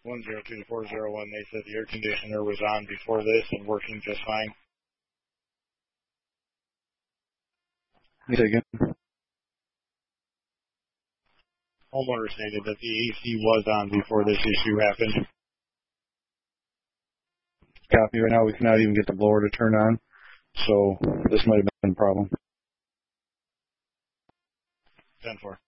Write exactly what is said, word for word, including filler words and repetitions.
one zero two four zero one, they said the air conditioner was on before this and working just fine. Say again. Homeowner stated that the A C was on before this issue happened. Copy. Right now we cannot even get the blower to turn on, so this might have been a problem. ten four.